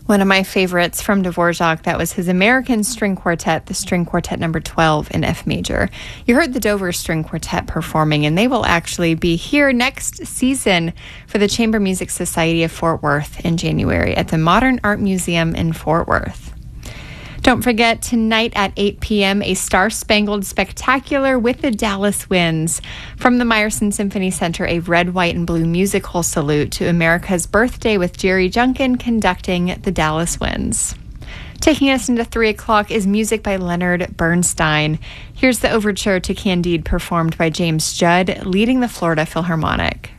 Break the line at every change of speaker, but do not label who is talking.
One of my favorites from Dvorak, that was his American String Quartet, the String Quartet number 12 in F major. You heard the Dover String Quartet performing, and they will actually be here next season for the Chamber Music Society of Fort Worth in January at the Modern Art Museum in Fort Worth. Don't forget, tonight at 8 p.m., a Star-Spangled Spectacular with the Dallas Winds. From the Meyerson Symphony Center, a red, white, and blue musical salute to America's birthday with Jerry Junkin conducting the Dallas Winds. Taking us into 3 o'clock is music by Leonard Bernstein. Here's the overture to Candide performed by James Judd, leading the Florida Philharmonic.